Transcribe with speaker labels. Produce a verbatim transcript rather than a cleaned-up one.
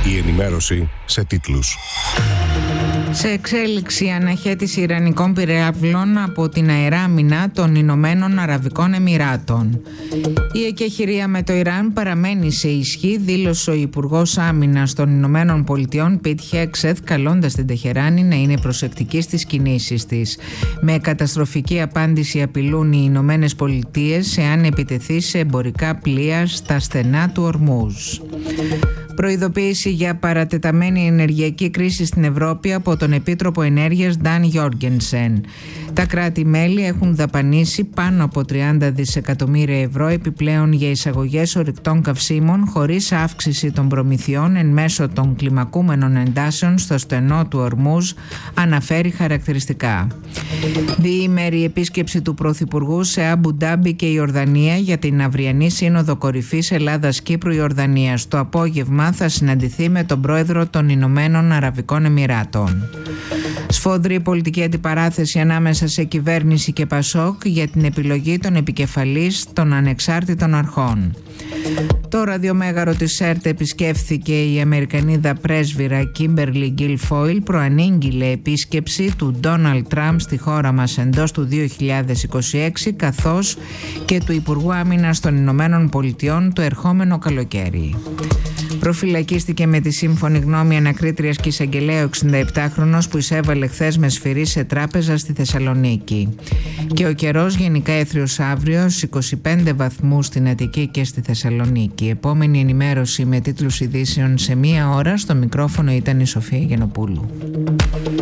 Speaker 1: Η ενημέρωση σε τίτλους.
Speaker 2: Σε εξέλιξη αναχέτηση ιρανικών πυράβλων από την αεράμινα των Ηνωμένων Αραβικών Εμιράτων. Η εκεχηρία με το Ιράν παραμένει σε ισχύ, δήλωσε ο Υπουργός Άμυνας των Ηνωμένων Πολιτειών Πιτ Χέξεθ, καλώντας την Τεχεράνη να είναι προσεκτική στις κινήσεις της. Με καταστροφική απάντηση απειλούν οι Ηνωμένες Πολιτείες εάν επιτεθεί σε εμπορικά πλοία στα στενά του Ορμούζ. Προειδοποίηση για παρατεταμένη ενεργειακή κρίση στην Ευρώπη από τον Επίτροπο Ενέργειας Νταν Γιόργενσεν. Τα κράτη-μέλη έχουν δαπανίσει πάνω από τριάντα δισεκατομμύρια ευρώ επιπλέον για εισαγωγές ορυκτών καυσίμων χωρίς αύξηση των προμηθειών εν μέσω των κλιμακούμενων εντάσεων στο στενό του Ορμούζ, αναφέρει χαρακτηριστικά. Διήμερη επίσκεψη του Πρωθυπουργού σε Αμπου Ντάμπι και Ιορδανία για την αυριανή Σύνοδο Κορυφής Ελλάδας-Κύπρου-Ιορδανίας. Το απόγευμα θα συναντηθεί με τον πρόεδρο των Ηνωμένων Αραβικών Εμιράτων. Σφοδρή πολιτική αντιπαράθεση ανάμεσα σε κυβέρνηση και Πασόκ για την επιλογή των επικεφαλής των ανεξάρτητων αρχών. Το ραδιομέγαρο της ΕΡΤ επισκέφθηκε η Αμερικανίδα πρέσβυρα Κίμπερλι Γκίλφόιλ, προανήγγειλε επίσκεψη του Ντόναλντ Τραμπ στη χώρα μας εντός του δύο χιλιάδες είκοσι έξι, καθώς και του Υπουργού Άμυνας των Ηνωμένων Πολιτειών το ερχόμενο καλοκαίρι. Προφυλακίστηκε με τη σύμφωνη γνώμη ανακρίτριας και εισαγγελέα ο εξηνταεπτάχρονος που εισέβαλε χθες με σφυρί σε τράπεζα στη Θεσσαλονίκη. Και ο καιρός γενικά έθριος αύριο στους είκοσι πέντε βαθμούς στην Αττική και στη Θεσσαλονίκη. Επόμενη ενημέρωση με τίτλους ειδήσεων σε μία ώρα. Στο μικρόφωνο ήταν η Σοφία Γενοπούλου.